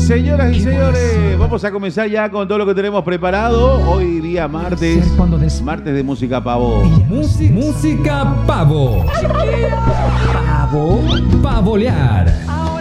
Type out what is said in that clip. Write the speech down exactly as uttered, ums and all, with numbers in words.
Señoras y señores, vamos a comenzar ya con todo lo que tenemos preparado. Hoy día martes, martes de Música Pavo. Música Pavo. ¿Pavo? Pavolear.